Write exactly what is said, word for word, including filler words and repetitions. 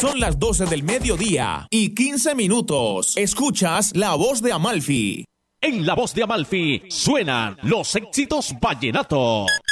Son las doce del mediodía y quince minutos. Escuchas La Voz de Amalfi. En La Voz de Amalfi suenan los éxitos vallenatos.